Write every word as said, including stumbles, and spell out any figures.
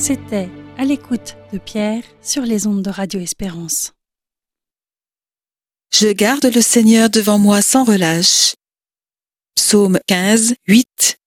C'était À l'écoute de Pierre sur les ondes de Radio Espérance. Je garde le Seigneur devant moi sans relâche. Psaume quinze, huit.